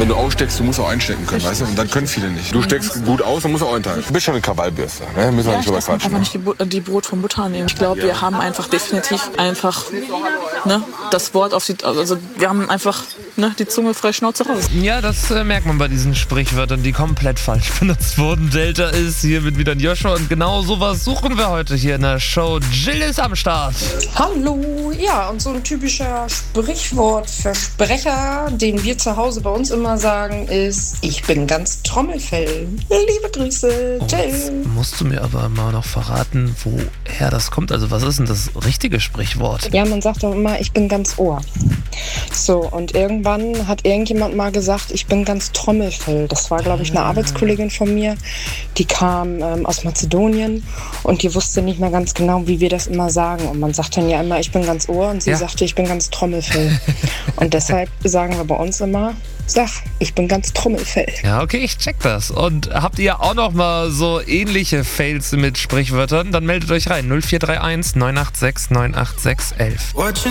Wenn du aussteckst, du musst auch einstecken können, weißt du? Und dann können viele nicht. Du steckst gut aus, dann musst du auch einteilen. Du bist schon eine Krawallbürste, ne? Müssen wir nicht drüber quatschen. Einfach nicht die Brot vom Butter nehmen. Ich glaube, wir haben einfach definitiv das Wort auf die... Also wir haben einfach die Zunge frei Schnauze raus. Ja, das merkt man bei diesen Sprichwörtern, die komplett falsch benutzt wurden. Delta ist hier mit wieder Joshua und genau sowas suchen wir heute hier in der Show. Jill ist am Start. Hallo, ja, und so ein typischer Sprichwortversprecher, den wir zu Hause bei uns immer sagen, ist: Ich bin ganz Trommelfell. Liebe Grüße, Jill. Jetzt musst du mir aber mal noch verraten, woher das kommt. Also was ist denn das richtige Sprichwort? Ja, man sagt doch immer, ich bin ganz Ohr. So, und irgendwann hat irgendjemand mal gesagt, ich bin ganz Trommelfell. Das war, glaube ich, eine Arbeitskollegin von mir, die kam aus Mazedonien und die wusste nicht mehr ganz genau, wie wir das immer sagen. Und man sagt dann ja immer, ich bin ganz Ohr, und sie sagte, ich bin ganz Trommelfell. Und deshalb sagen wir bei uns immer, ich bin ganz Trommelfell. Ja, okay, ich check das. Und habt ihr auch noch mal so ähnliche Fails mit Sprichwörtern? Dann meldet euch rein. 0431 986 986 11.